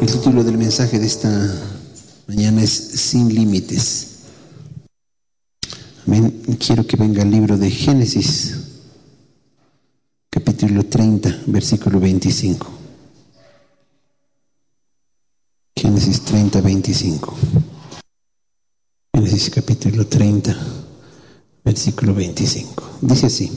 El título del mensaje de esta mañana es Sin Límites. Amén. Quiero que venga el libro de Génesis, capítulo 30, versículo 25. Génesis 30, 25. Génesis capítulo 30, versículo 25. Dice así: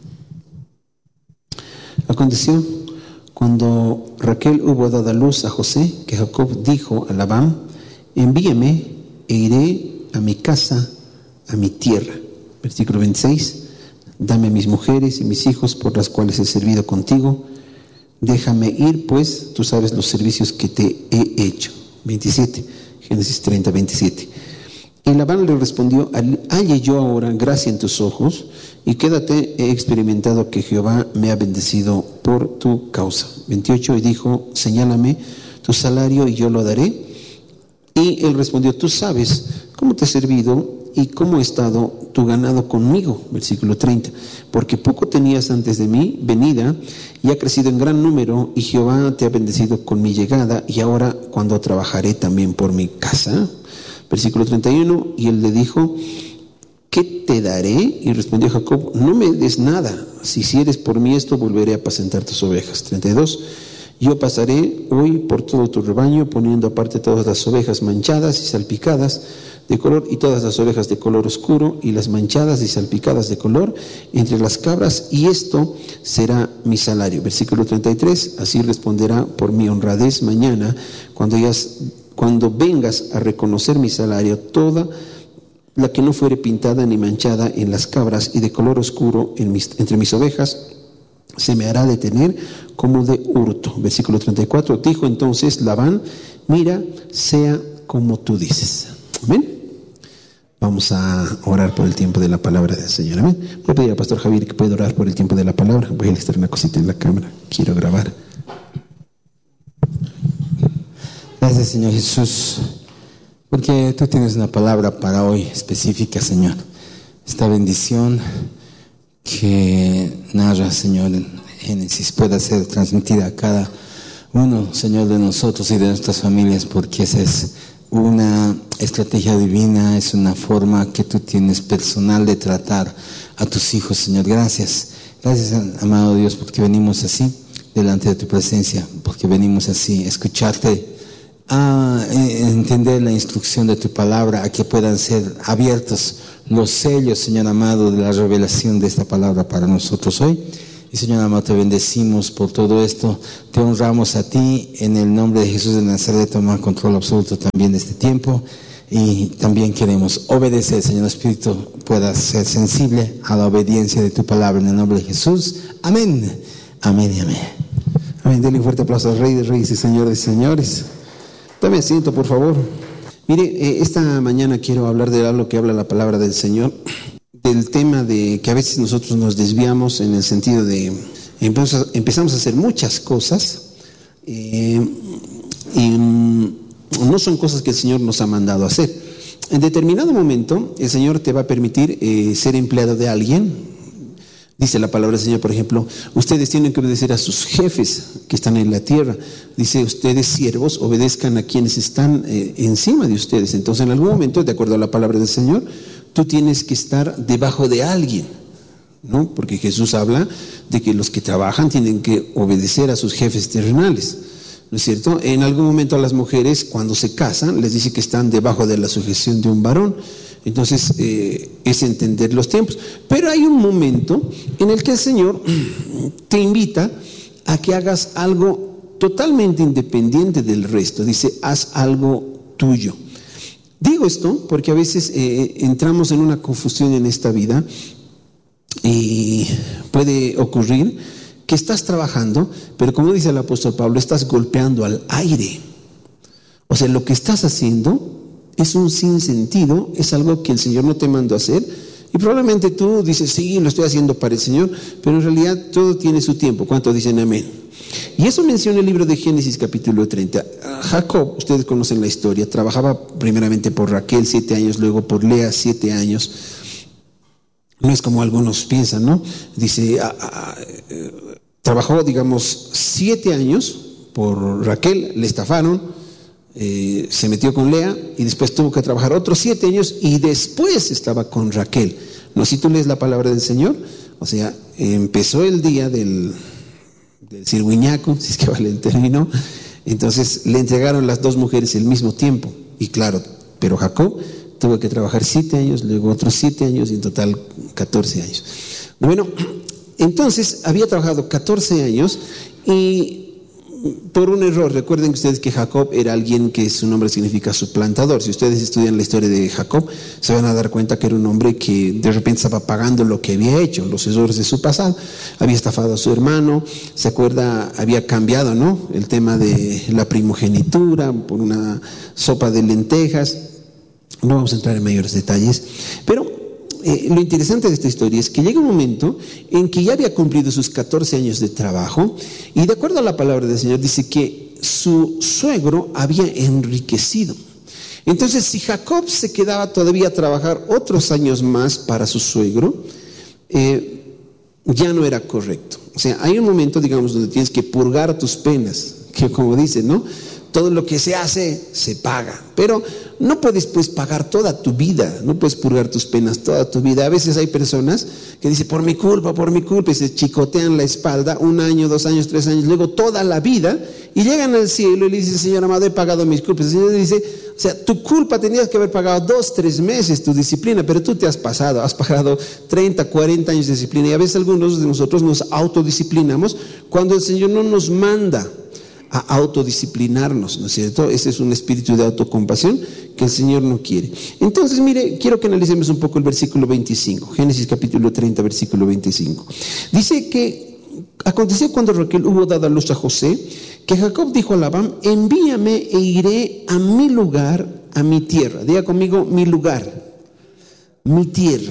Aconteció cuando Raquel hubo dado a luz a José, que Jacob dijo a Labán: envíame e iré a mi casa, a mi tierra. Versículo 26: dame mis mujeres y mis hijos por las cuales he servido contigo. Déjame ir, pues tú sabes los servicios que te he hecho. 27, Génesis 30, 27. Y Labán le respondió: halle yo ahora gracia en tus ojos, y quédate, he experimentado que Jehová me ha bendecido por tu causa. 28, y dijo: señálame tu salario y yo lo daré. Y él respondió: tú sabes cómo te he servido y cómo ha estado tu ganado conmigo. Versículo 30, porque poco tenías antes de mi venida, y ha crecido en gran número, y Jehová te ha bendecido con mi llegada, y ahora cuando trabajaré también por mi casa. Versículo 31, y él le dijo: ¿qué te daré? Y respondió Jacob: no me des nada, si hicieres por mí esto, volveré a apacentar tus ovejas. 32, yo pasaré hoy por todo tu rebaño, poniendo aparte todas las ovejas manchadas y salpicadas de color, y todas las ovejas de color oscuro, y las manchadas y salpicadas de color entre las cabras, y esto será mi salario. Versículo 33, así responderá por mi honradez mañana, cuando vengas a reconocer mi salario, toda la que no fuere pintada ni manchada en las cabras y de color oscuro entre mis ovejas, se me hará detener como de hurto. Versículo 34, dijo entonces Labán: mira, sea como tú dices. Amén. Vamos a orar por el tiempo de la palabra del Señor. Amén. Voy a pedir al pastor Javier que pueda orar por el tiempo de la palabra. Voy a listar una cosita en la cámara. Quiero grabar. Gracias, Señor Jesús, porque tú tienes una palabra para hoy específica, Señor. Esta bendición que narra, Señor, en Génesis pueda ser transmitida a cada uno, Señor, de nosotros y de nuestras familias, porque esa es una estrategia divina, es una forma que tú tienes personal de tratar a tus hijos, Señor. Gracias, amado Dios, porque venimos así delante de tu presencia, porque venimos así a escucharte, a entender la instrucción de tu palabra, a que puedan ser abiertos los sellos, Señor amado, de la revelación de esta palabra para nosotros hoy. Y Señor amado, te bendecimos por todo esto, te honramos a ti en el nombre de Jesús de Nazaret. Toma control absoluto también de este tiempo, y también queremos obedecer, Señor. Espíritu pueda ser sensible a la obediencia de tu palabra en el nombre de Jesús. Amén, amén y amén. Amén. Denle un fuerte aplauso al Rey de Reyes y Señor de Señores. Tome asiento, por favor. Mire, esta mañana quiero hablar de algo que habla la palabra del Señor, del tema de que a veces nosotros nos desviamos en el sentido de empezamos a hacer muchas cosas y no son cosas que el Señor nos ha mandado a hacer. En determinado momento el Señor te va a permitir ser empleado de alguien. Dice la palabra del Señor, por ejemplo, ustedes tienen que obedecer a sus jefes que están en la tierra. Dice, ustedes siervos, obedezcan a quienes están encima de ustedes. Entonces, en algún momento, de acuerdo a la palabra del Señor, tú tienes que estar debajo de alguien, ¿no? Porque Jesús habla de que los que trabajan tienen que obedecer a sus jefes terrenales, ¿no es cierto? En algún momento a las mujeres, cuando se casan, les dice que están debajo de la sujeción de un varón. Entonces, es entender los tiempos. Pero hay un momento en el que el Señor te invita a que hagas algo totalmente independiente del resto. Dice, haz algo tuyo. Digo esto porque a veces entramos en una confusión en esta vida, y puede ocurrir que estás trabajando, pero como dice el apóstol Pablo, estás golpeando al aire. O sea, lo que estás haciendo es un sinsentido, es algo que el Señor no te mandó a hacer, y probablemente tú dices, sí, lo estoy haciendo para el Señor, pero en realidad todo tiene su tiempo. ¿Cuántos dicen amén? Y eso menciona el libro de Génesis capítulo 30. Jacob, ustedes conocen la historia, trabajaba primeramente por Raquel 7 años, luego por Lea 7 años. No es como algunos piensan, ¿no? Dice, trabajó, digamos, 7 años por Raquel, le estafaron, se metió con Lea y después tuvo que trabajar otros 7 años y después estaba con Raquel. No sé si tú lees la palabra del Señor, o sea, empezó el día del cirguiñaco, si es que vale el término, entonces le entregaron las 2 mujeres al mismo tiempo, y claro, pero Jacob tuvo que trabajar 7 años, luego otros 7 años y en total 14 años. Bueno, entonces había trabajado 14 años y por un error, recuerden ustedes que Jacob era alguien que su nombre significa suplantador. Si ustedes estudian la historia de Jacob, se van a dar cuenta que era un hombre que de repente estaba pagando lo que había hecho, los errores de su pasado. Había estafado a su hermano, se acuerda, había cambiado, ¿no?, el tema de la primogenitura por una sopa de lentejas. No vamos a entrar en mayores detalles, pero lo interesante de esta historia es que llega un momento en que ya había cumplido sus 14 años de trabajo y de acuerdo a la palabra del Señor dice que su suegro había enriquecido. Entonces, si Jacob se quedaba todavía a trabajar otros años más para su suegro, ya no era correcto. O sea, hay un momento, digamos, donde tienes que purgar tus penas, que como dice, ¿no?, todo lo que se hace, se paga. Pero no puedes pues pagar toda tu vida, no puedes purgar tus penas toda tu vida. A veces hay personas que dicen, por mi culpa, y se chicotean la espalda 1 año, 2 años, 3 años, luego toda la vida, y llegan al cielo y le dicen, Señor amado, he pagado mis culpas. El Señor le dice, o sea, tu culpa tenías que haber pagado 2, 3 meses tu disciplina, pero tú te has pagado 30, 40 años de disciplina. Y a veces algunos de nosotros nos autodisciplinamos cuando el Señor no nos manda a autodisciplinarnos, ¿no es cierto? Ese es un espíritu de autocompasión que el Señor no quiere. Entonces, mire, quiero que analicemos un poco el versículo 25, Génesis capítulo 30, versículo 25. Dice que aconteció cuando Raquel hubo dado a luz a José, que Jacob dijo a Labán, envíame e iré a mi lugar, a mi tierra. Diga conmigo, mi lugar, mi tierra.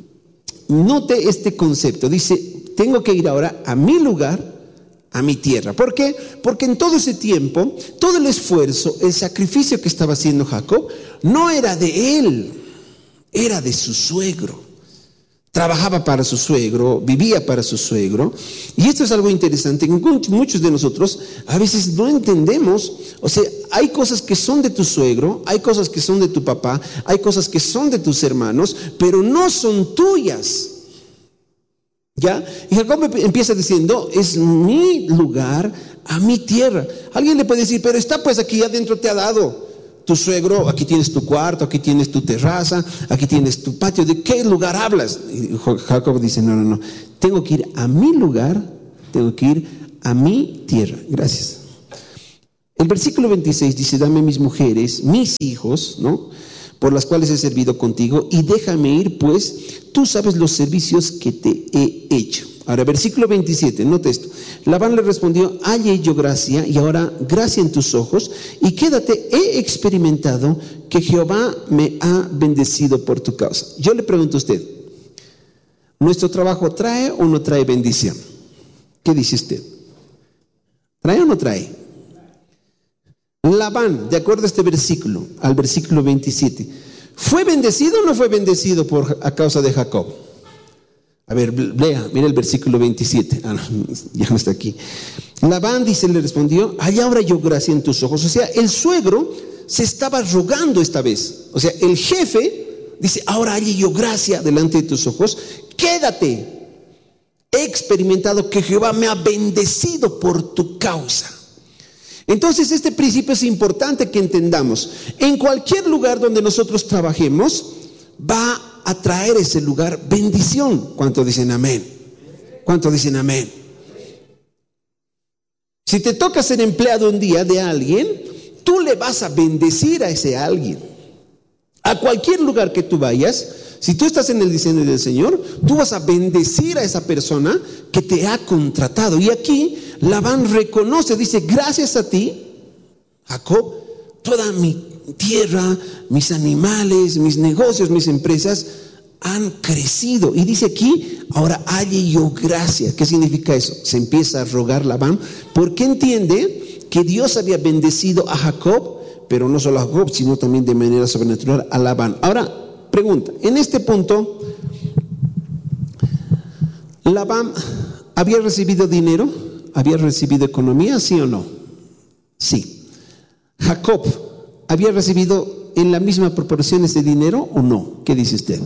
Note este concepto, dice, tengo que ir ahora a mi lugar, a mi tierra. ¿Por qué? Porque en todo ese tiempo, todo el esfuerzo, el sacrificio que estaba haciendo Jacob, no era de él, era de su suegro. Trabajaba para su suegro, vivía para su suegro. Y esto es algo interesante, muchos de nosotros a veces no entendemos. O sea, hay cosas que son de tu suegro, hay cosas que son de tu papá, hay cosas que son de tus hermanos, pero no son tuyas. ¿Ya? Y Jacob empieza diciendo, es mi lugar, a mi tierra. Alguien le puede decir, pero está pues aquí adentro, te ha dado tu suegro, aquí tienes tu cuarto, aquí tienes tu terraza, aquí tienes tu patio. ¿De qué lugar hablas? Y Jacob dice, no, tengo que ir a mi lugar, tengo que ir a mi tierra. Gracias. El versículo 26 dice, dame mis mujeres, mis hijos, ¿no?, por las cuales he servido contigo, y déjame ir, pues tú sabes los servicios que te he hecho. Ahora, versículo 27, note esto. Labán le respondió, halle yo gracia, y ahora gracia en tus ojos, y quédate, he experimentado que Jehová me ha bendecido por tu causa. Yo le pregunto a usted, ¿nuestro trabajo trae o no trae bendición? ¿Qué dice usted? ¿Trae o no trae? Labán, de acuerdo a este versículo, al versículo 27, ¿fue bendecido o no fue bendecido a causa de Jacob? A ver, lea, mira el versículo 27. No, ya no está aquí. Labán dice, le respondió, haya ahora yo gracia en tus ojos. O sea, el suegro se estaba rogando esta vez. O sea, el jefe dice, ahora halle yo gracia delante de tus ojos, quédate. He experimentado que Jehová me ha bendecido por tu causa. Entonces este principio es importante que entendamos. En cualquier lugar donde nosotros trabajemos, va a traer ese lugar bendición. ¿Cuántos dicen amén? ¿Cuántos dicen amén? Si te toca ser empleado un día de alguien, tú le vas a bendecir a ese alguien. A cualquier lugar que tú vayas, si tú estás en el diseño del Señor, tú vas a bendecir a esa persona que te ha contratado. Y aquí Labán reconoce, dice, gracias a ti, Jacob, toda mi tierra, mis animales, mis negocios, mis empresas han crecido. Y dice aquí, ahora halle yo gracia. ¿Qué significa eso? Se empieza a rogar Labán, porque entiende que Dios había bendecido a Jacob, pero no solo a Jacob, sino también de manera sobrenatural a Labán. Ahora, pregunta, en este punto, ¿Labán había recibido dinero? ¿Había recibido economía? ¿Sí o no? Sí. Jacob, ¿había recibido en la misma proporción ese dinero o no? ¿Qué dice usted?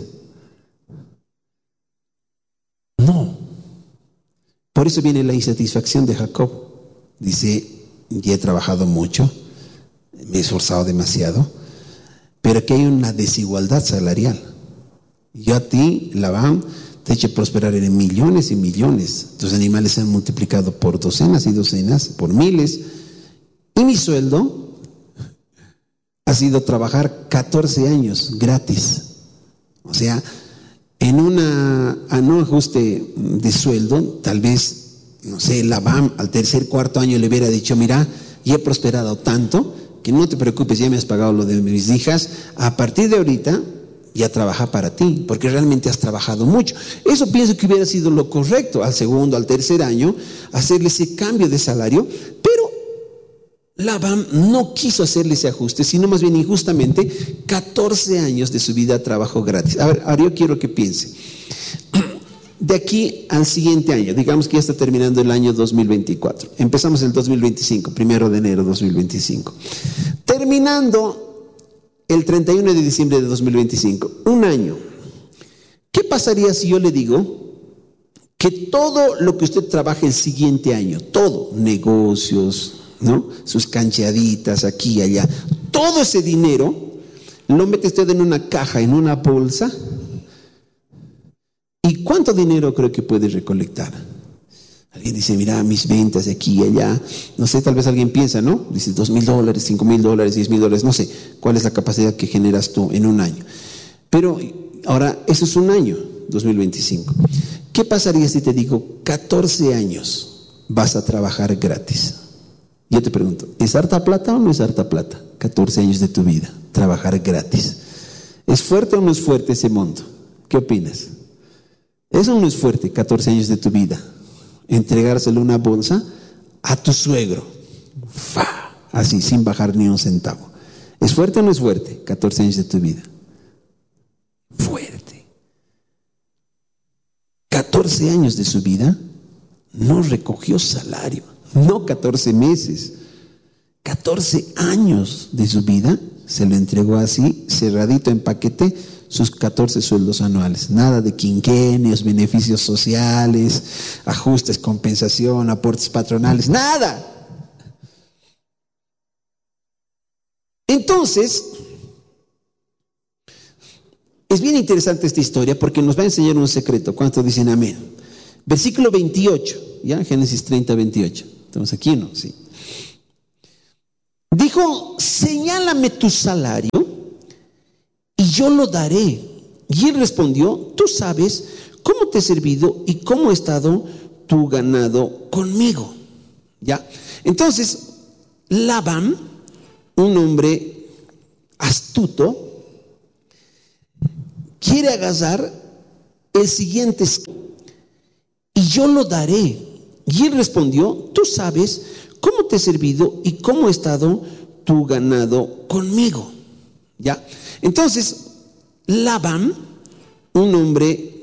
No. Por eso viene la insatisfacción de Jacob. Dice, ya he trabajado mucho, me he esforzado demasiado, pero aquí hay una desigualdad salarial. Yo a ti, Labán, te he hecho prosperar en millones y millones. Tus animales se han multiplicado por docenas y docenas, por miles. Y mi sueldo ha sido trabajar 14 años gratis. O sea, en un ajuste de sueldo, tal vez, no sé, Labán al tercer, cuarto año le hubiera dicho, mira, ya he prosperado tanto, que no te preocupes, ya me has pagado lo de mis hijas, a partir de ahorita ya trabaja para ti, porque realmente has trabajado mucho. Eso pienso que hubiera sido lo correcto, al segundo, al tercer año, hacerle ese cambio de salario, pero Labán no quiso hacerle ese ajuste, sino más bien injustamente 14 años de su vida trabajó gratis. A ver, ahora yo quiero que piense. De aquí al siguiente año, digamos que ya está terminando el año 2024. Empezamos el 2025, 1 de enero de 2025. Terminando el 31 de diciembre de 2025, un año. ¿Qué pasaría si yo le digo que todo lo que usted trabaje el siguiente año, todo, negocios, ¿no? Sus cancheaditas aquí y allá, todo ese dinero lo mete usted en una caja, en una bolsa? ¿Y cuánto dinero creo que puede recolectar? Alguien dice, mira, mis ventas de aquí y allá, no sé, tal vez alguien piensa, ¿no? Dice $2,000, $5,000, $10,000, no sé cuál es la capacidad que generas tú en un año. Pero ahora, eso es un año, 2025. ¿Qué pasaría si te digo 14 años vas a trabajar gratis? Yo te pregunto, ¿es harta plata o no es harta plata? 14 años de tu vida, trabajar gratis. ¿Es fuerte o no es fuerte ese monto? ¿Qué opinas? Eso no es fuerte, 14 años de tu vida. Entregárselo una bolsa a tu suegro. Así, sin bajar ni un centavo. ¿Es fuerte o no es fuerte? 14 años de tu vida. Fuerte. 14 años de su vida no recogió salario. No 14 meses. 14 años de su vida se lo entregó así, cerradito en paquete, sus 14 sueldos anuales. Nada de quinquenios, beneficios sociales, ajustes, compensación, aportes patronales, nada. Entonces, es bien interesante esta historia porque nos va a enseñar un secreto. ¿Cuántos dicen amén? Versículo 28, ¿ya? Génesis 30, 28. ¿Estamos aquí o no? Sí. Dijo, señálame tu salario y yo lo daré. Y él respondió, tú sabes cómo te he servido y cómo ha estado tu ganado conmigo. ¿Ya? Entonces, Labán, un hombre astuto, quiere agarrar el siguiente, y yo lo daré. Y él respondió, tú sabes cómo te he servido y cómo ha estado tu ganado conmigo. ¿Ya? Entonces, Labán, un hombre